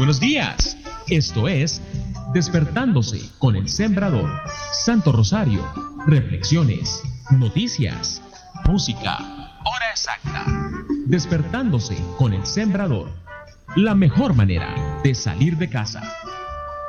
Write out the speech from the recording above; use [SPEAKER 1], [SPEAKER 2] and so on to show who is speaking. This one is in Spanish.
[SPEAKER 1] buenos días. Esto es Despertándose con el Sembrador. Santo Rosario, reflexiones, noticias, música, hora exacta. Despertándose con el Sembrador. La mejor manera de salir de casa.